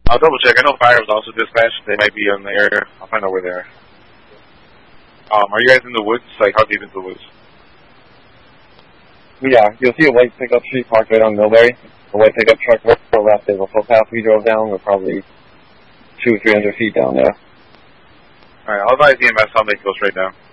I'll double check. I know fire was also dispatched. They might be in the area. I'll find out where they are. Are you guys in the woods? Like, how deep into the woods? Yeah, you'll see a white pickup street parked right on Millbury. A white pickup truck right to the left. There's a footpath we drove down. We're probably 200 or 300 feet down there. Alright, I'll advise EMS. I'll make it go straight down.